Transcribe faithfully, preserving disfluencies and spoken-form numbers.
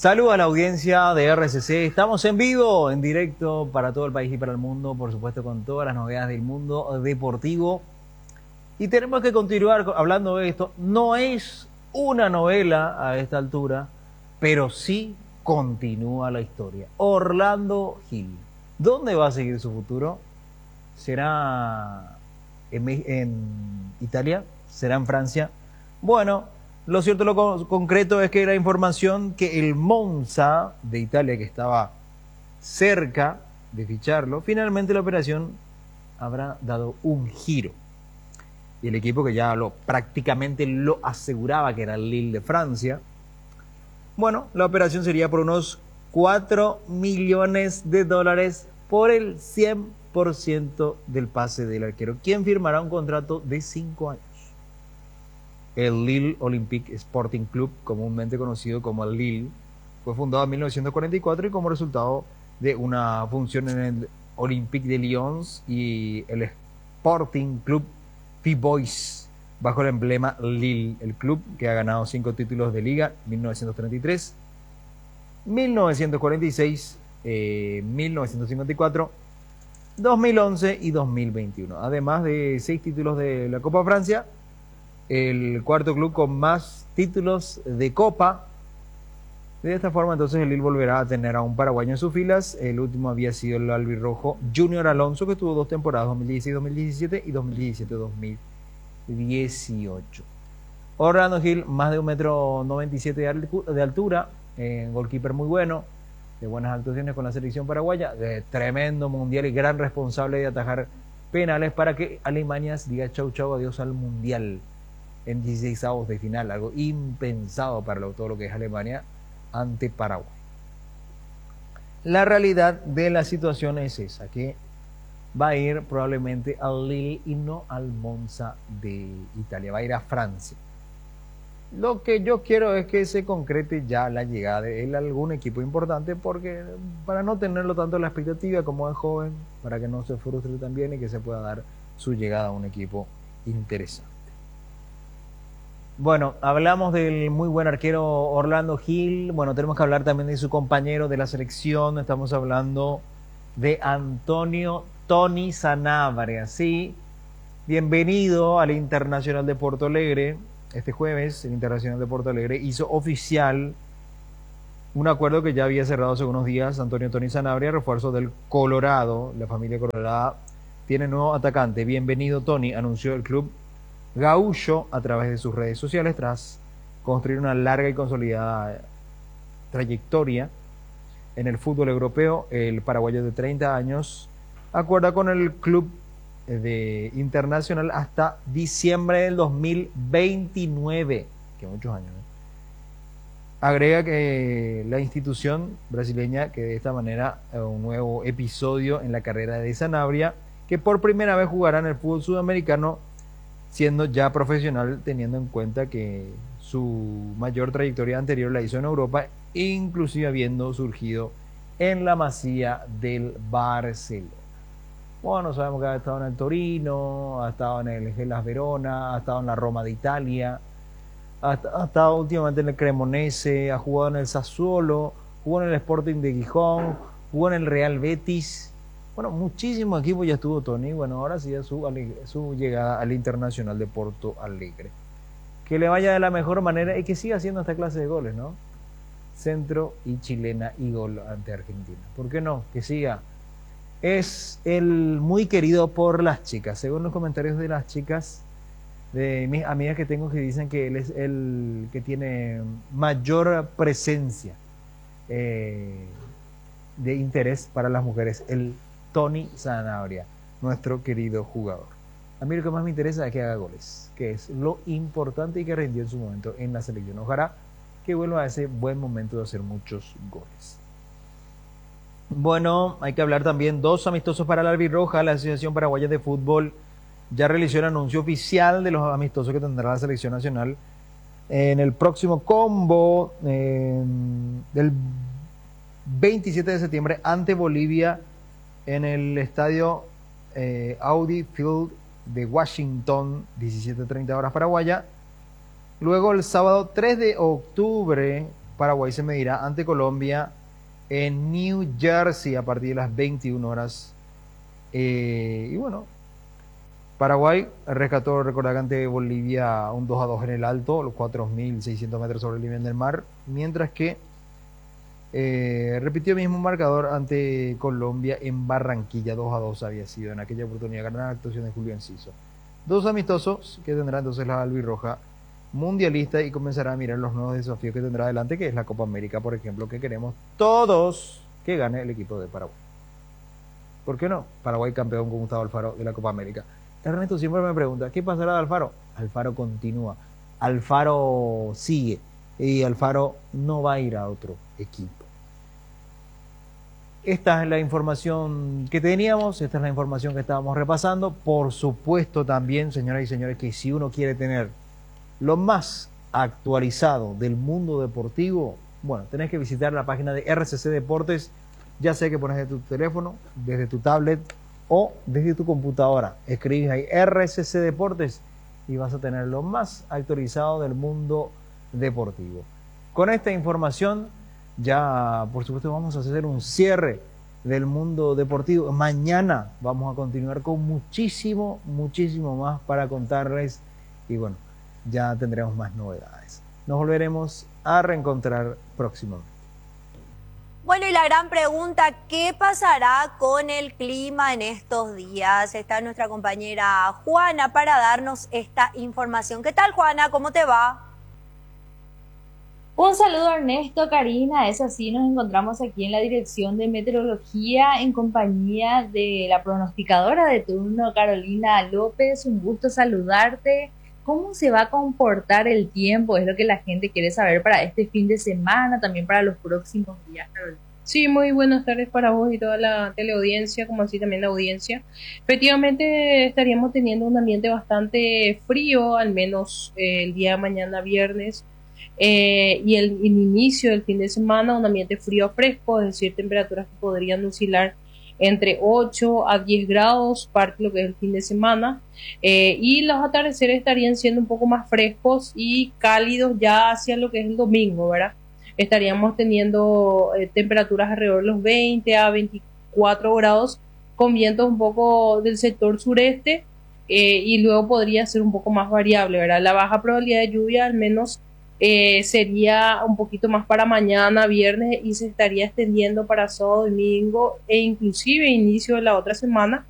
Saludos a la audiencia de R C C. Estamos en vivo, en directo para todo el país y para el mundo, por supuesto con todas las novedades del mundo deportivo. Y tenemos que continuar hablando de esto. No es una novela a esta altura, pero sí continúa la historia. Orlando Gil. ¿Dónde va a seguir su futuro? ¿Será en, en Italia? ¿Será en Francia? Bueno, lo cierto, lo con, concreto es que era información que el Monza de Italia, que estaba cerca de ficharlo, finalmente la operación habrá dado un giro. Y el equipo que ya lo prácticamente lo aseguraba, que era el Lille de Francia, bueno, la operación sería por unos cuatro millones de dólares por el cien por ciento del pase del arquero, quien firmará un contrato de cinco años. El Lille Olympique Sporting Club, comúnmente conocido como el Lille, fue fundado en mil novecientos cuarenta y cuatro y como resultado de una función en el Olympique de Lyon y el Sporting Club P-Boys, bajo el emblema Lille, el club que ha ganado cinco títulos de liga, mil novecientos treinta y tres, mil novecientos cuarenta y seis, eh, mil novecientos cincuenta y cuatro, dos mil once y dos mil veintiuno, además de seis títulos de la Copa Francia, el cuarto club con más títulos de Copa. De esta forma, entonces, el Lille volverá a tener a un paraguayo en sus filas. El último había sido el albirrojo Junior Alonso, que tuvo dos temporadas, dos mil dieciséis dos mil diecisiete y dos mil diecisiete dos mil dieciocho. Orlando Gil, más de un metro noventa y siete de altura, eh, goalkeeper muy bueno, de buenas actuaciones con la selección paraguaya, de tremendo mundial y gran responsable de atajar penales para que Alemania diga chau chau, adiós al mundial en dieciseisavos de final, algo impensado para todo lo que es Alemania ante Paraguay. La realidad de la situación es esa, que va a ir probablemente al Lille y no al Monza de Italia, va a ir a Francia. Lo que yo quiero es que se concrete ya la llegada de él a algún equipo importante, porque para no tenerlo tanto en la expectativa, como es joven, para que no se frustre también y que se pueda dar su llegada a un equipo interesante. Bueno, hablamos del muy buen arquero Orlando Gil. Bueno, tenemos que hablar también de su compañero de la selección. Estamos hablando de Antonio Tony Sanabria. Sí, bienvenido al Internacional de Porto Alegre. Este jueves, el Internacional de Porto Alegre hizo oficial un acuerdo que ya había cerrado hace unos días. Antonio Tony Sanabria, refuerzo del Colorado. La familia Colorado tiene nuevo atacante. Bienvenido, Tony, anunció el club Gaúcho a través de sus redes sociales tras construir una larga y consolidada trayectoria en el fútbol europeo. El paraguayo de treinta años acuerda con el club de Internacional hasta diciembre del dos mil veintinueve, que muchos años, ¿eh? Agrega que la institución brasileña, que de esta manera un nuevo episodio en la carrera de Sanabria, que por primera vez jugará en el fútbol sudamericano, siendo ya profesional, teniendo en cuenta que su mayor trayectoria anterior la hizo en Europa, inclusive habiendo surgido en la Masía del Barcelona. Bueno, sabemos que ha estado en el Torino, ha estado en el Hellas Verona, ha estado en la Roma de Italia, ha, ha estado últimamente en el Cremonese, ha jugado en el Sassuolo, jugó en el Sporting de Gijón, jugó en el Real Betis. Bueno, muchísimos equipos ya estuvo Tony. Bueno, ahora sí es su, su llegada al Internacional de Porto Alegre. Que le vaya de la mejor manera y que siga haciendo esta clase de goles, ¿no? Centro y chilena y gol ante Argentina. ¿Por qué no? Que siga. Es el muy querido por las chicas. Según los comentarios de las chicas, de mis amigas que tengo, que dicen que él es el que tiene mayor presencia eh, de interés para las mujeres. El Tony Sanabria, nuestro querido jugador. A mí lo que más me interesa es que haga goles, que es lo importante y que rindió en su momento en la selección. Ojalá que vuelva a ese buen momento de hacer muchos goles. Bueno, hay que hablar también dos amistosos para la albirroja. La Asociación Paraguaya de Fútbol ya realizó el anuncio oficial de los amistosos que tendrá la selección nacional en el próximo combo eh, del veintisiete de septiembre ante Bolivia en el estadio eh, Audi Field de Washington, diecisiete treinta horas paraguaya. Luego el sábado tres de octubre Paraguay se medirá ante Colombia en New Jersey a partir de las veintiuna horas. Eh, y bueno, Paraguay rescató, recordar que ante Bolivia un dos a dos en el alto, los cuatro mil seiscientos metros sobre el nivel del mar, mientras que eh, repitió el mismo marcador ante Colombia en Barranquilla, dos a dos había sido en aquella oportunidad, gran actuación de Julio Enciso. Dos amistosos que tendrá entonces la albirroja mundialista y comenzará a mirar los nuevos desafíos que tendrá adelante, que es la Copa América, por ejemplo, que queremos todos que gane el equipo de Paraguay. ¿Por qué no? Paraguay campeón con Gustavo Alfaro de la Copa América. Ernesto siempre me pregunta, ¿qué pasará de Alfaro? Alfaro continúa, Alfaro sigue y Alfaro no va a ir a otro equipo. Esta es la información que teníamos, esta es la información que estábamos repasando. Por supuesto también, señoras y señores, que si uno quiere tener lo más actualizado del mundo deportivo, bueno, tenés que visitar la página de R C C Deportes, ya sea que pones desde tu teléfono, desde tu tablet o desde tu computadora. Escribes ahí R C C Deportes y vas a tener lo más actualizado del mundo deportivo. Con esta información ya, por supuesto, vamos a hacer un cierre del mundo deportivo. Mañana vamos a continuar con muchísimo, muchísimo más para contarles y bueno, ya tendremos más novedades. Nos volveremos a reencontrar próximamente. Bueno, y la gran pregunta, ¿qué pasará con el clima en estos días? Está nuestra compañera Juana para darnos esta información. ¿Qué tal, Juana? ¿Cómo te va? Un saludo Ernesto, Karina, es así, nos encontramos aquí en la Dirección de Meteorología en compañía de la pronosticadora de turno, Carolina López. Un gusto saludarte. ¿Cómo se va a comportar el tiempo? Es lo que la gente quiere saber para este fin de semana, también para los próximos días, Carolina. Sí, muy buenas tardes para vos y toda la teleaudiencia, como así también la audiencia. Efectivamente estaríamos teniendo un ambiente bastante frío, al menos eh, el día de mañana viernes. Eh, y el, el inicio del fin de semana, un ambiente frío fresco, es decir, temperaturas que podrían oscilar entre ocho a diez grados, parte de lo que es el fin de semana, eh, y los atardeceres estarían siendo un poco más frescos y cálidos ya hacia lo que es el domingo, ¿verdad? Estaríamos teniendo eh, temperaturas alrededor de los veinte a veinticuatro grados, con vientos un poco del sector sureste, eh, y luego podría ser un poco más variable, ¿verdad? La baja probabilidad de lluvia al menos Eh, sería un poquito más para mañana, viernes, y se estaría extendiendo para sábado, domingo e inclusive inicio de la otra semana,